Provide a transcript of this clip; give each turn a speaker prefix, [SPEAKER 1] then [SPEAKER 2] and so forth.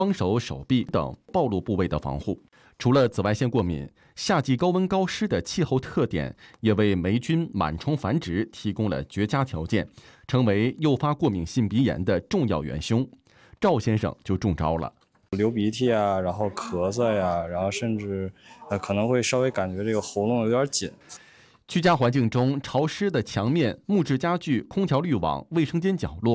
[SPEAKER 1] 双手、手臂等暴露部位的防护。除了紫外线过敏，夏季高温高湿的气候特点也为霉菌螨虫繁殖提供了绝佳条件，成为诱发过敏性鼻炎的重要元凶。赵先生就中招了，
[SPEAKER 2] 流鼻涕啊，然后咳嗽呀，然后甚至可能会稍微感觉这个喉咙有点紧。
[SPEAKER 1] 居家环境中潮湿的墙面、木质家具、空调滤网、卫生间角落。